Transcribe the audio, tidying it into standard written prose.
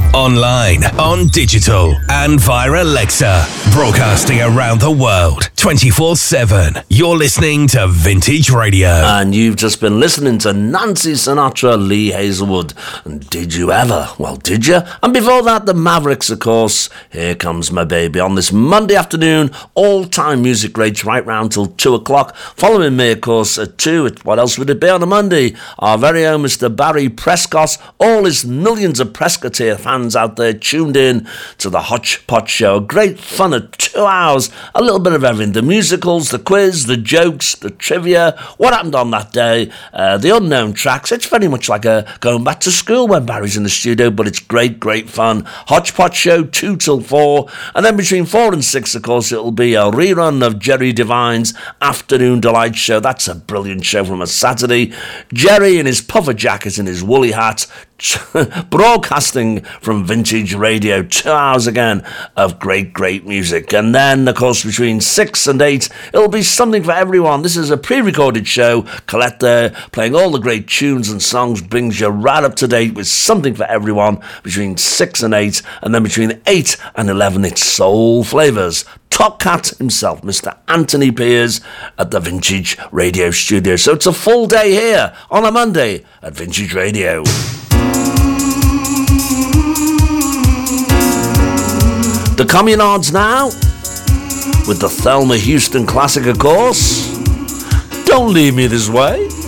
online, on digital, and via Alexa. Broadcasting around the world, 24/7. You're listening to Vintage Radio. And you've just been listening to Nancy Sinatra, Lee Hazelwood. And did you ever? Well, did you? And before that, the Mavericks, of course. Here Comes My Baby. On this Monday afternoon, all-time music rates right round till 2 o'clock. Following me, of course, at 2. What else would it be on a Monday? Our very own Mr. Barry Prescott. All his millions of Prescottier fans out there tuned in to the Hodgepodge Show. Great fun at 2 hours. A little bit of everything. The musicals, the quiz, the jokes, the trivia. What happened on that day? The unknown tracks. It's very much like going back to school when Barry's in the studio, but it's great, great fun. Hodgepodge Show, 2 till 4. And then between 4 and 6, of course, it'll be a rerun of Jerry Devine's Afternoon Delight Show. That's a brilliant show from a Saturday. Jerry in his puffer jacket and his woolly hat, broadcasting from Vintage Radio. 2 hours again of great, great music. And then, of course, between 6 and 8, it'll be something for everyone. This is a pre-recorded show. Colette there, playing all the great tunes and songs, brings you right up to date with something for everyone between 6 and 8. And then between 8 and 11, it's Soul Flavours. Top Cat himself, Mr. Anthony Piers, at the Vintage Radio studio. So it's a full day here on a Monday at Vintage Radio. The Communards now, with the Thelma Houston classic, of course. Don't Leave Me This Way.